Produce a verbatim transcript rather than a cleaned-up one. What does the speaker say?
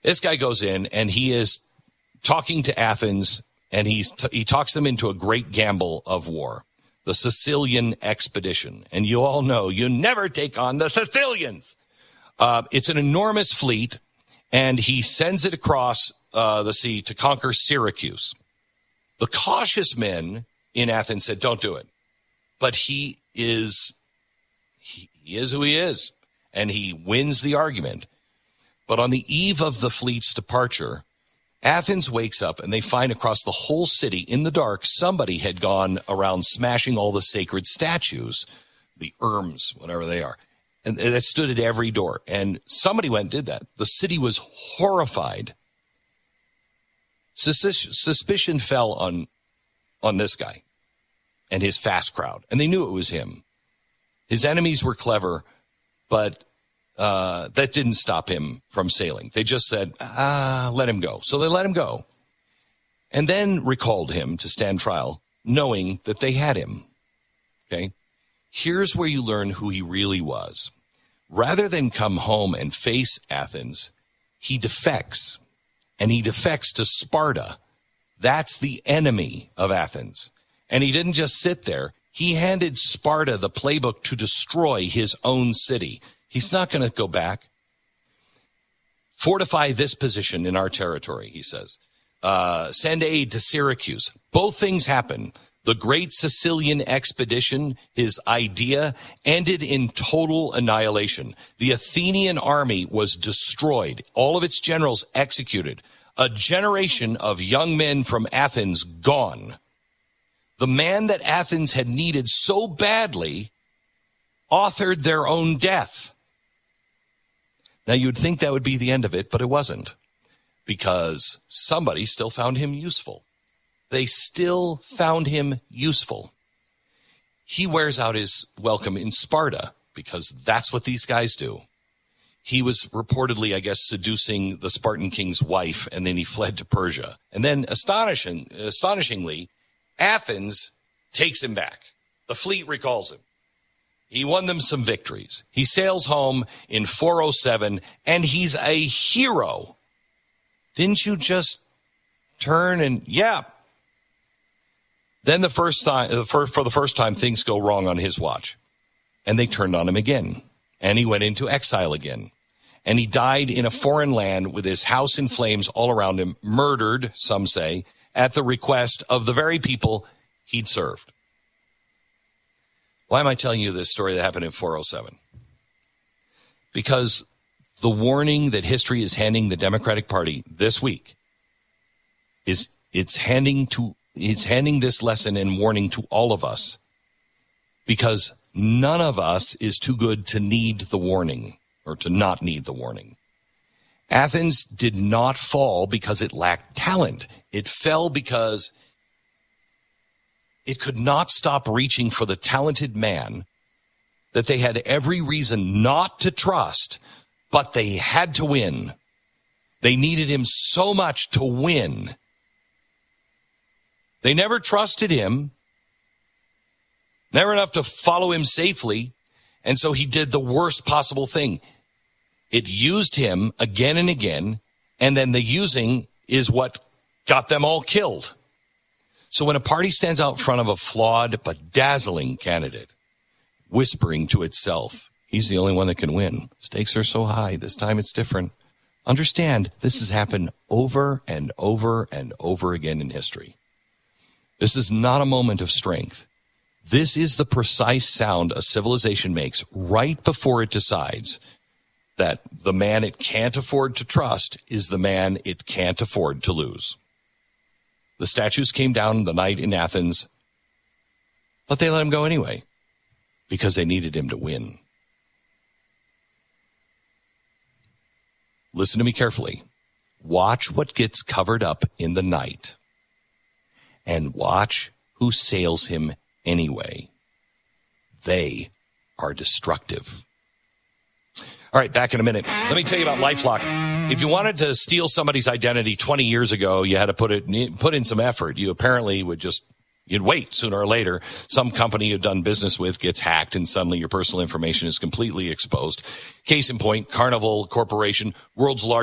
This guy goes in, and he is talking to Athens, and he's t- he talks them into a great gamble of war, the Sicilian expedition. And you all know you never take on the Sicilians. Uh, it's an enormous fleet, and he sends it across uh, the sea to conquer Syracuse. The cautious men in Athens said, don't do it. But he is, he, he is who he is, and he wins the argument. But on the eve of the fleet's departure, Athens wakes up, and they find across the whole city in the dark, somebody had gone around smashing all the sacred statues, the urns, whatever they are. And that stood at every door. And somebody went and did that. The city was horrified. Suspicion fell on, on this guy and his fast crowd. And they knew it was him. His enemies were clever, but uh, that didn't stop him from sailing. They just said, ah, let him go. So they let him go. And then recalled him to stand trial, knowing that they had him. Okay? Here's where you learn who he really was. Rather than come home and face Athens, he defects, and he defects to Sparta. That's the enemy of Athens. And he didn't just sit there. He handed Sparta the playbook to destroy his own city. He's not going to go back. Fortify this position in our territory, he says. Uh, send aid to Syracuse. Both things happen. The great Sicilian expedition, his idea, ended in total annihilation. The Athenian army was destroyed. All of its generals executed. A generation of young men from Athens gone. The man that Athens had needed so badly authored their own death. Now, you'd think that would be the end of it, but it wasn't, because somebody still found him useful. They still found him useful. He wears out his welcome in Sparta, because that's what these guys do. He was reportedly, I guess, seducing the Spartan king's wife, and then he fled to Persia. And then, astonishing, astonishingly, Athens takes him back. The fleet recalls him. He won them some victories. He sails home in four oh seven, and he's a hero. Didn't you just turn and, yeah. Then the first time, for, for the first time, things go wrong on his watch. And they turned on him again. And he went into exile again. And he died in a foreign land with his house in flames all around him, murdered, some say, at the request of the very people he'd served. Why am I telling you this story that happened in four oh seven? Because the warning that history is handing the Democratic Party this week is it's handing to it's handing this lesson and warning to all of us, because none of us is too good to need the warning or to not need the warning. Athens did not fall because it lacked talent. It fell because it could not stop reaching for the talented man that they had every reason not to trust, but they had to win. They needed him so much to win. They never trusted him, never enough to follow him safely, and so he did the worst possible thing. It used him again and again, and then the using is what got them all killed. So when a party stands out in front of a flawed but dazzling candidate, whispering to itself, he's the only one that can win. Stakes are so high. This time it's different. Understand, this has happened over and over and over again in history. This is not a moment of strength. This is the precise sound a civilization makes right before it decides that the man it can't afford to trust is the man it can't afford to lose. The statues came down the night in Athens, but they let him go anyway because they needed him to win. Listen to me carefully. Watch what gets covered up in the night, and watch who sails him anyway. They are destructive. All right, back in a minute. Let me tell you about LifeLock. If you wanted to steal somebody's identity twenty years ago, you had to put it put in some effort. You apparently would just you'd wait. Sooner or later, some company you've done business with gets hacked, and suddenly your personal information is completely exposed. Case in point, Carnival Corporation, world's largest